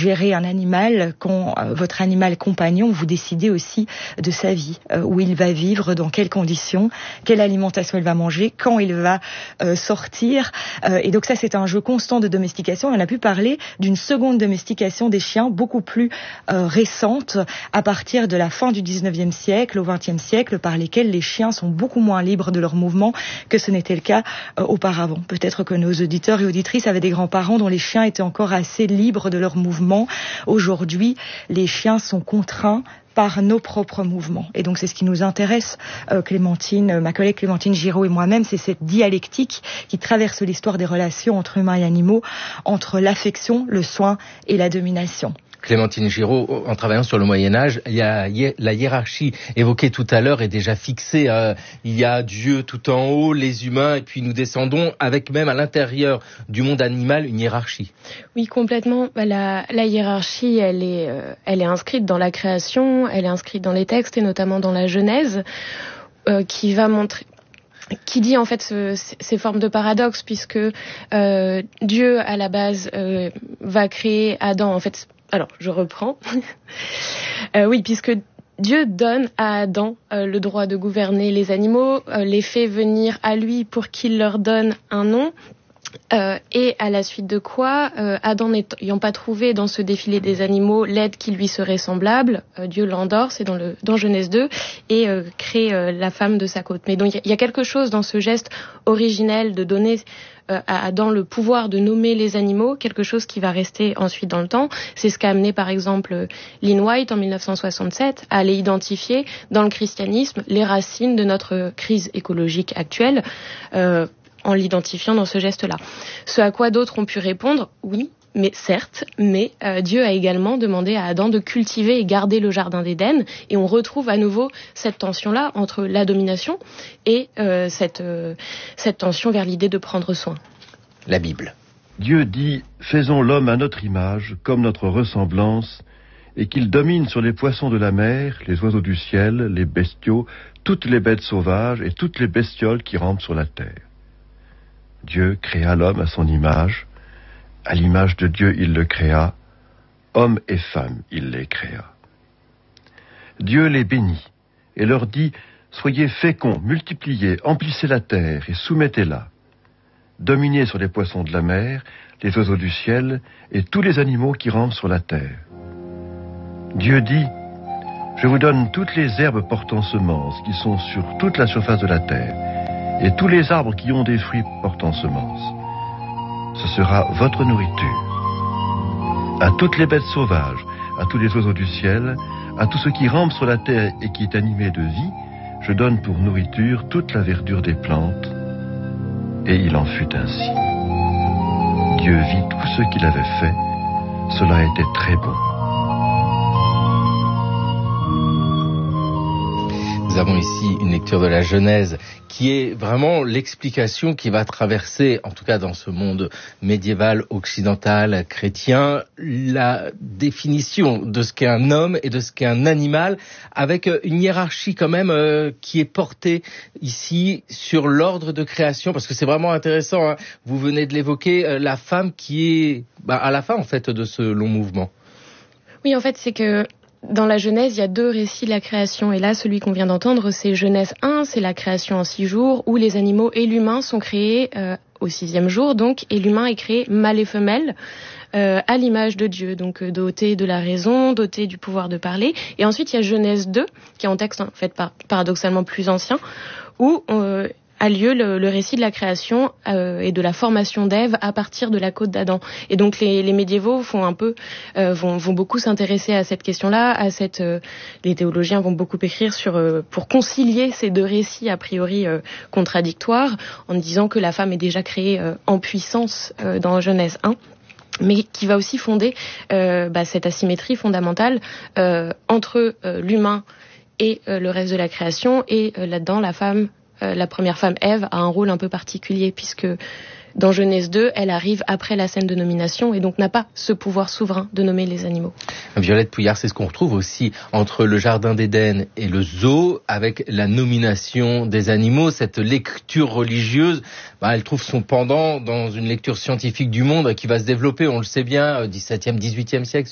gérer un animal quand votre animal compagnon, vous décidez aussi de sa vie, où il va vivre, dans quelles conditions, quelle alimentation il va manger, quand il va sortir. Et donc ça, c'est un jeu constant de domestication. On a pu parler d'une seconde domestication des chiens, beaucoup plus récente, à partir de la fin du 19e siècle au 20e siècle, par lesquels les chiens sont beaucoup moins libres de leurs mouvements que ce n'était le cas auparavant. Peut-être que nos auditeurs et auditrices avaient des grands-parents dont les chiens étaient encore assez libres de leurs mouvements. Aujourd'hui, les chiens sont contraints par nos propres mouvements. Et donc c'est ce qui nous intéresse, Clémentine, ma collègue Clémentine Giraud et moi-même, c'est cette dialectique qui traverse l'histoire des relations entre humains et animaux, entre l'affection, le soin et la domination. Clémentine Giraud, en travaillant sur le Moyen-Âge, il y a la hiérarchie évoquée tout à l'heure est déjà fixée. Il y a Dieu tout en haut, les humains, et puis nous descendons avec même à l'intérieur du monde animal une hiérarchie. Oui, complètement. La hiérarchie, elle est inscrite dans la création, elle est inscrite dans les textes et notamment dans la Genèse, qui va montrer... qui dit en fait ces formes de paradoxe, puisque Dieu à la base va créer Adam. En fait, alors je reprends. Oui, puisque Dieu donne à Adam le droit de gouverner les animaux, les fait venir à lui pour qu'il leur donne un nom. Et à la suite de quoi, Adam n'ayant pas trouvé dans ce défilé des animaux l'aide qui lui serait semblable, Dieu l'endort, c'est dans Genèse 2, et crée la femme de sa côte. Mais donc il y a quelque chose dans ce geste originel de donner à Adam le pouvoir de nommer les animaux, quelque chose qui va rester ensuite dans le temps. C'est ce qu'a amené par exemple Lynn White en 1967 à aller identifier dans le christianisme les racines de notre crise écologique actuelle, en l'identifiant dans ce geste-là. Ce à quoi d'autres ont pu répondre, oui, mais certes, mais Dieu a également demandé à Adam de cultiver et garder le jardin d'Éden, et on retrouve à nouveau cette tension-là entre la domination et cette tension vers l'idée de prendre soin. La Bible. Dieu dit « Faisons l'homme à notre image, comme notre ressemblance, et qu'il domine sur les poissons de la mer, les oiseaux du ciel, les bestiaux, toutes les bêtes sauvages et toutes les bestioles qui rampent sur la terre. » Dieu créa l'homme à son image. À l'image de Dieu, il le créa. Hommes et femmes, il les créa. Dieu les bénit et leur dit « Soyez féconds, multipliez, emplissez la terre et soumettez-la. Dominez sur les poissons de la mer, les oiseaux du ciel et tous les animaux qui rampent sur la terre. » Dieu dit « Je vous donne toutes les herbes portant semences qui sont sur toute la surface de la terre, et tous les arbres qui ont des fruits portant semences. Ce sera votre nourriture. À toutes les bêtes sauvages, à tous les oiseaux du ciel, à tout ce qui rampe sur la terre et qui est animé de vie, je donne pour nourriture toute la verdure des plantes. » Et il en fut ainsi. Dieu vit tout ce qu'il avait fait. Cela était très bon. Nous avons ici une lecture de la Genèse qui est vraiment l'explication qui va traverser, en tout cas dans ce monde médiéval, occidental, chrétien, la définition de ce qu'est un homme et de ce qu'est un animal, avec une hiérarchie quand même qui est portée ici sur l'ordre de création, parce que c'est vraiment intéressant, hein. Vous venez de l'évoquer, la femme qui est à la fin en fait de ce long mouvement. Oui, en fait, c'est que dans la Genèse, il y a deux récits de la création. Et là, celui qu'on vient d'entendre, c'est Genèse 1, c'est la création en 6 jours, où les animaux et l'humain sont créés au 6e jour, donc, et l'humain est créé mâle et femelle, à l'image de Dieu, donc doté de la raison, doté du pouvoir de parler. Et ensuite, il y a Genèse 2, qui est un texte en fait paradoxalement plus ancien, où a lieu le récit de la création et de la formation d'Ève à partir de la côte d'Adam. Et donc les médiévaux vont beaucoup s'intéresser à cette question-là, les théologiens vont beaucoup écrire pour concilier ces deux récits a priori contradictoires, en disant que la femme est déjà créée en puissance dans Genèse 1. Mais qui va aussi fonder cette asymétrie fondamentale entre l'humain et le reste de la création, et là-dedans la première femme, Ève, a un rôle un peu particulier, puisque dans Genèse 2, elle arrive après la scène de nomination et donc n'a pas ce pouvoir souverain de nommer les animaux. Violette Pouillard, c'est ce qu'on retrouve aussi entre le jardin d'Éden et le zoo, avec la nomination des animaux. Cette lecture religieuse, elle trouve son pendant dans une lecture scientifique du monde qui va se développer, on le sait bien, 17e, 18e siècle,